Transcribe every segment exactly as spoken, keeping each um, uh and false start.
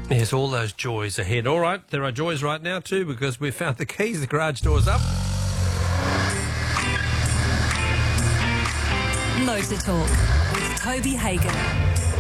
Yes, all those joys ahead. All right, there are joys right now too because we've found the keys. The garage door's up. Motor Talk with Toby Hagan.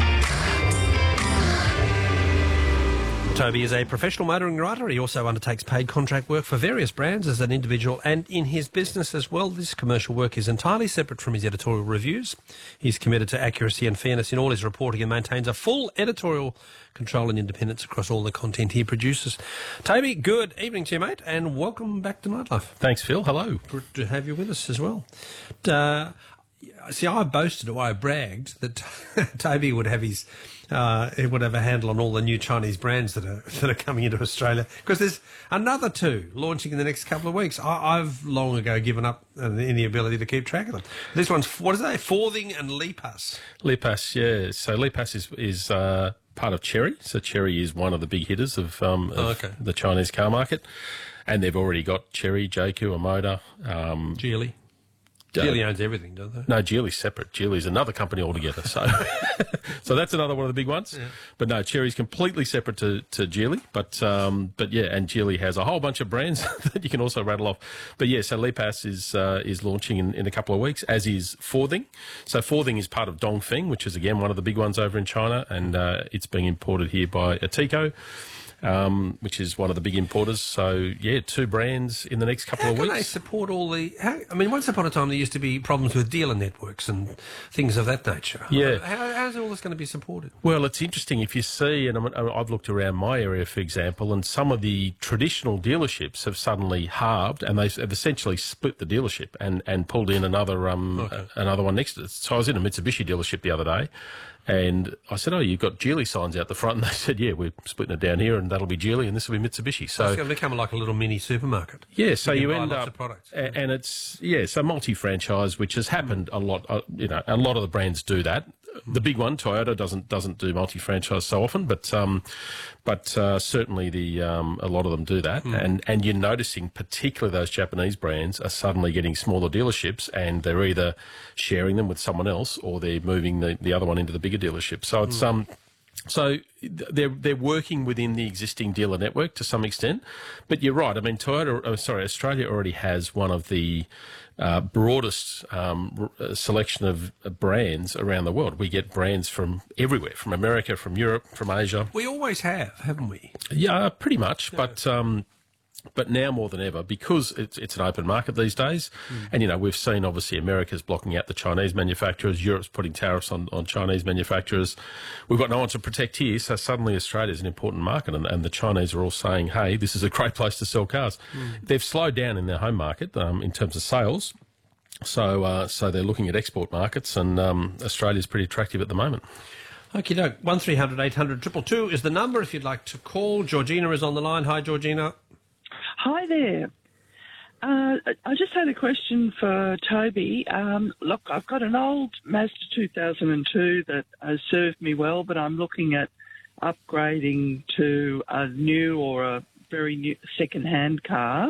Toby is a professional motoring writer. He also undertakes paid contract work for various brands as an individual and in his business as well. This commercial work is entirely separate from his editorial reviews. He's committed to accuracy and fairness in all his reporting and maintains a full editorial control and independence across all the content he produces. Toby, good evening to you, mate, and welcome back to Nightlife. Thanks, Phil. Hello. Good to have you with us as well. Uh, see, I boasted or I bragged that Toby would have his... Uh, he would have a handle on all the new Chinese brands that are that are coming into Australia because there's another two launching in the next couple of weeks. I, I've long ago given up uh, any ability to keep track of them. This one's, what is that? Forthing and Lipas. Lipas, yeah. So Lipas is is uh, part of Chery. So Chery is one of the big hitters of, um, of oh, okay. the Chinese car market, and they've already got Chery, J Q, Omoda, um, Geely. Geely owns everything, don't they? No, Geely's separate. Geely's another company altogether. So so that's another one of the big ones. Yeah. But no, Chery's completely separate to, to Geely. But um, but yeah, and Geely has a whole bunch of brands that you can also rattle off. But yeah, so Lipas is uh, is launching in, in a couple of weeks, as is Forthing. So Forthing is part of Dongfeng, which is again one of the big ones over in China, and uh, it's being imported here by Ateco. Um, which is one of the big importers. So, yeah, two brands in the next couple how of weeks. How can they support all the... How, I mean, once upon a time there used to be problems with dealer networks and things of that nature. Yeah. How, how's all this going to be supported? Well, it's interesting if you see, and I've looked around my area, for example, and some of the traditional dealerships have suddenly halved and they've essentially split the dealership and, and pulled in another um okay. another one next to it. So I was in a Mitsubishi dealership the other day, and I said, oh, you've got Geely signs out the front. And they said, yeah, we're splitting it down here and that'll be Geely and this will be Mitsubishi. So it's going to become like a little mini supermarket. Yeah, so you, you end up... products. And, and it's, yeah, so multi-franchise, which has happened mm. a lot. Uh, you know, a lot of the brands do that. The big one, Toyota, doesn't doesn't do multi-franchise so often, but um, but uh, certainly the um, a lot of them do that, mm. and and you're noticing particularly those Japanese brands are suddenly getting smaller dealerships, and they're either sharing them with someone else or they're moving the, the other one into the bigger dealership. So it's mm. um. So they're they're working within the existing dealer network to some extent, but you're right. I mean, Toyota, oh, sorry, Australia already has one of the uh, broadest um, selection of brands around the world. We get brands from everywhere, from America, from Europe, from Asia. We always have, haven't we? Yeah, pretty much. Yeah. But um, but now more than ever, because it's it's an open market these days, mm. and you know we've seen obviously America's blocking out the Chinese manufacturers, Europe's putting tariffs on, on Chinese manufacturers. We've got no one to protect here, so suddenly Australia's an important market, and, and the Chinese are all saying, hey, this is a great place to sell cars. Mm. They've slowed down in their home market um, in terms of sales, so uh, so they're looking at export markets, and um, Australia's pretty attractive at the moment. Okie doke. one three hundred eight hundred two two two is the number if you'd like to call. Georgina is on the line. Hi, Georgina. Hi there. Uh, I just had a question for Toby. Um, look, I've got an old Mazda two thousand two that has served me well, but I'm looking at upgrading to a new or a very new second-hand car.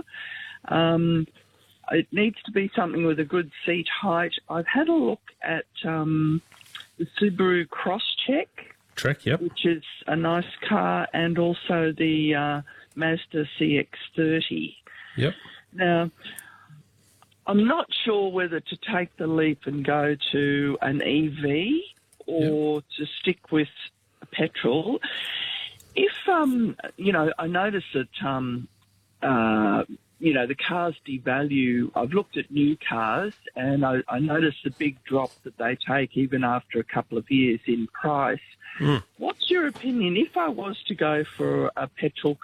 Um, it needs to be something with a good seat height. I've had a look at um, the Subaru Crosstrek. Trek, yep. Which is a nice car, and also the... Uh, Mazda C X thirty. Yep. Now, I'm not sure whether to take the leap and go to an E V or yep. to stick with petrol. If, um, you know, I notice that, um, uh, you know, the cars devalue. I've looked at new cars and I, I noticed the big drop that they take even after a couple of years in price. Mm. What's your opinion if I was to go for a petrol